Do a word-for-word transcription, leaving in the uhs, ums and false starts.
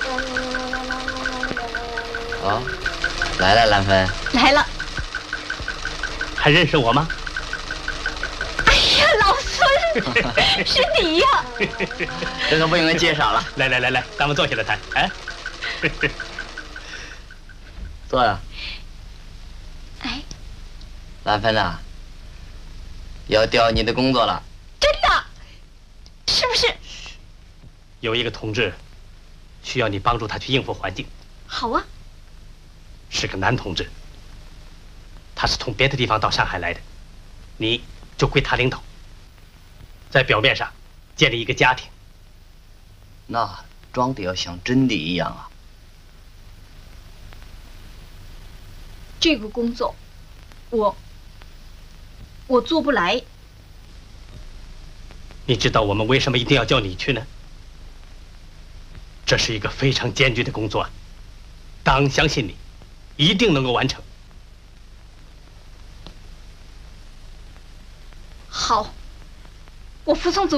哦，来了，兰芬。 来了。 还认识我吗？ 哎呀，老孙，是你呀！ 这个不用介绍了。 来来来来，咱们坐下来谈。哎， 坐呀。 哎， 兰芬呐，要调你的工作了。 真的？是不是？ 有一个同志需要你帮助他去应付环境。 好啊。 是个男同志，他是从别的地方到上海来的，你就归他领导，在表面上建立一个家庭。 那装的要像真的一样啊。 这个工作，我我做不来。 你知道我们为什么一定要叫你去呢？这是一个非常艰巨的工作，党相信你，一定能够完成。 好，我服从总。